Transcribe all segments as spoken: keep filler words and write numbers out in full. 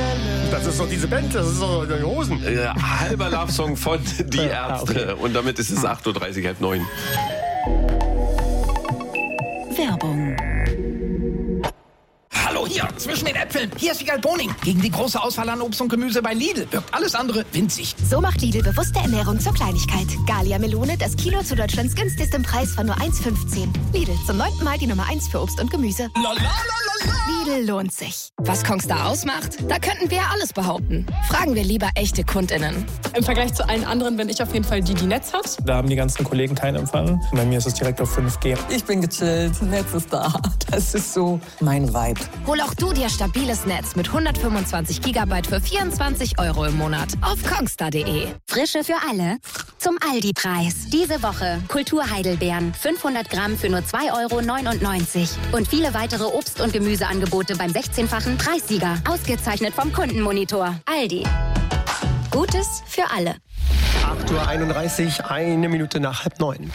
Das ist doch diese Band, das ist doch die Hosen. Äh, halber Love-Song von Die Ärzte. okay. Und damit ist es acht Uhr dreißig, halb neun. Werbung. Hallo hier, zwischen den Äpfeln. Hier ist Wiegald Boning. Gegen die große Auswahl an Obst und Gemüse bei Lidl wirkt alles andere winzig. So macht Lidl bewusste Ernährung zur Kleinigkeit. Gallia Melone, das Kilo zu Deutschlands günstigstem Preis von nur eins fünfzehn. Lidl, zum neunten Mal die Nummer eins für Obst und Gemüse. La, la, la, la, la. Lidl lohnt sich. Was Kongstar ausmacht? Da könnten wir ja alles behaupten. Fragen wir lieber echte KundInnen. Im Vergleich zu allen anderen bin ich auf jeden Fall die, die Netz hat. Da haben die ganzen Kollegen keinen Empfang. Bei mir ist es direkt auf fünf G. Ich bin gechillt, Netz ist da. Das ist so mein Vibe. Hol auch du dir stabiles Netz mit hundertfünfundzwanzig Gigabyte für vierundzwanzig Euro im Monat auf kongstar punkt de. Frische für alle zum Aldi-Preis. Diese Woche Kultur-Heidelbeeren, fünfhundert Gramm für nur zwei Euro neunundneunzig. Und viele weitere Obst- und Gemüseangebote beim sechzehnfachen Preissieger. Ausgezeichnet vom Kundenmonitor. Aldi. Gutes für alle. acht Uhr einunddreißig, eine Minute nach halb neun.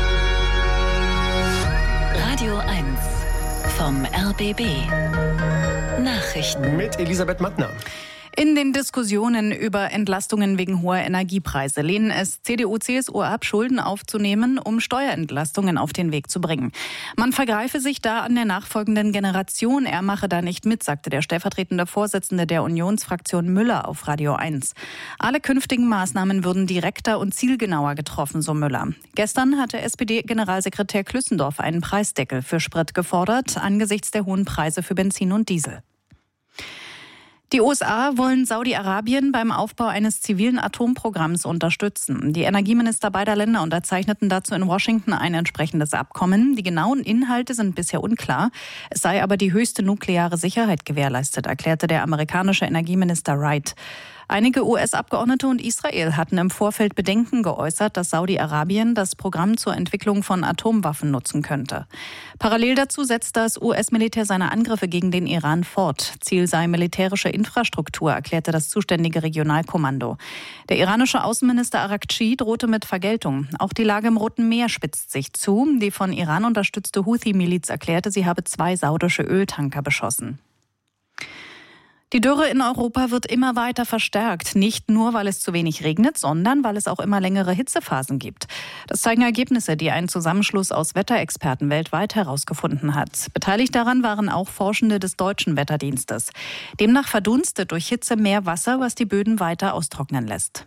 Radio eins vom R B B. Nachrichten. Mit Elisabeth Mattner. In den Diskussionen über Entlastungen wegen hoher Energiepreise lehnen es C D U, C S U ab, Schulden aufzunehmen, um Steuerentlastungen auf den Weg zu bringen. Man vergreife sich da an der nachfolgenden Generation. Er mache da nicht mit, sagte der stellvertretende Vorsitzende der Unionsfraktion Müller auf Radio eins. Alle künftigen Maßnahmen würden direkter und zielgenauer getroffen, so Müller. Gestern hatte S P D-Generalsekretär Klüssendorf einen Preisdeckel für Sprit gefordert, angesichts der hohen Preise für Benzin und Diesel. Die U S A wollen Saudi-Arabien beim Aufbau eines zivilen Atomprogramms unterstützen. Die Energieminister beider Länder unterzeichneten dazu in Washington ein entsprechendes Abkommen. Die genauen Inhalte sind bisher unklar. Es sei aber die höchste nukleare Sicherheit gewährleistet, erklärte der amerikanische Energieminister Wright. Einige U S-Abgeordnete und Israel hatten im Vorfeld Bedenken geäußert, dass Saudi-Arabien das Programm zur Entwicklung von Atomwaffen nutzen könnte. Parallel dazu setzt das U S-Militär seine Angriffe gegen den Iran fort. Ziel sei militärische Infrastruktur, erklärte das zuständige Regionalkommando. Der iranische Außenminister Arakci drohte mit Vergeltung. Auch die Lage im Roten Meer spitzt sich zu. Die von Iran unterstützte Houthi-Miliz erklärte, sie habe zwei saudische Öltanker beschossen. Die Dürre in Europa wird immer weiter verstärkt. Nicht nur, weil es zu wenig regnet, sondern weil es auch immer längere Hitzephasen gibt. Das zeigen Ergebnisse, die ein Zusammenschluss aus Wetterexperten weltweit herausgefunden hat. Beteiligt daran waren auch Forschende des Deutschen Wetterdienstes. Demnach verdunstet durch Hitze mehr Wasser, was die Böden weiter austrocknen lässt.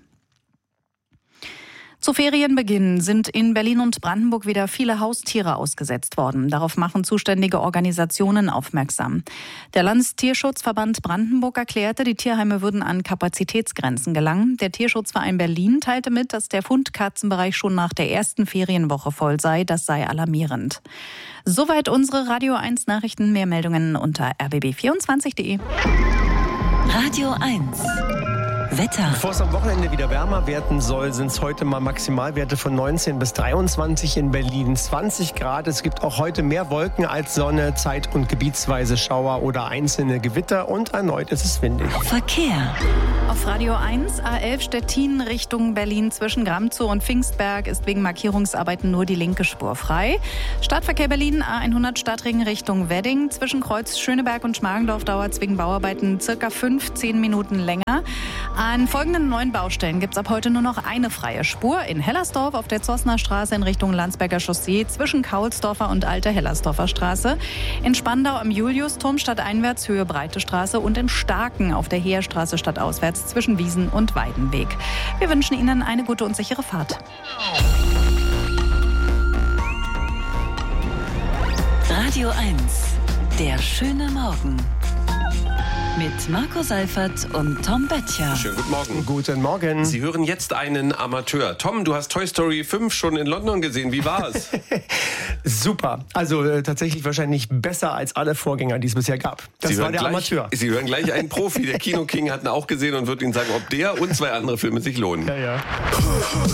Zu Ferienbeginn sind in Berlin und Brandenburg wieder viele Haustiere ausgesetzt worden. Darauf machen zuständige Organisationen aufmerksam. Der Landestierschutzverband Brandenburg erklärte, die Tierheime würden an Kapazitätsgrenzen gelangen. Der Tierschutzverein Berlin teilte mit, dass der Fundkatzenbereich schon nach der ersten Ferienwoche voll sei. Das sei alarmierend. Soweit unsere Radio eins Nachrichten. Mehr Meldungen unter r b b vierundzwanzig punkt de. Radio eins. Wetter. Bevor es am Wochenende wieder wärmer werden soll, sind es heute mal Maximalwerte von neunzehn bis dreiundzwanzig in Berlin, zwanzig Grad. Es gibt auch heute mehr Wolken als Sonne, zeit- und gebietsweise Schauer oder einzelne Gewitter und erneut ist es windig. Verkehr. Auf Radio eins, A elf Stettin Richtung Berlin zwischen Gramzow und Pfingstberg ist wegen Markierungsarbeiten nur die linke Spur frei. Stadtverkehr Berlin, A hundert Stadtring Richtung Wedding zwischen Kreuz Schöneberg und Schmargendorf dauert es wegen Bauarbeiten circa fünfzehn Minuten länger. An folgenden neuen Baustellen gibt es ab heute nur noch eine freie Spur. In Hellersdorf auf der Zossner Straße in Richtung Landsberger Chaussee zwischen Kaulsdorfer und Alte Hellersdorfer Straße. In Spandau am Juliusturm stadteinwärts Höhe Breite Straße und in Starken auf der Heerstraße stadtauswärts zwischen Wiesen und Weidenweg. Wir wünschen Ihnen eine gute und sichere Fahrt. Radio eins. Der schöne Morgen. Mit Marco Seifert und Tom Böttcher. Schönen guten Morgen. Guten Morgen. Sie hören jetzt einen Amateur. Tom, du hast Toy Story fünf schon in London gesehen. Wie war es? Super. Also äh, tatsächlich wahrscheinlich besser als alle Vorgänger, die es bisher gab. Das Sie war hören der gleich, Amateur. Sie hören gleich einen Profi. Der Kino King hat ihn auch gesehen und wird Ihnen sagen, ob der und zwei andere Filme sich lohnen. Ja, ja.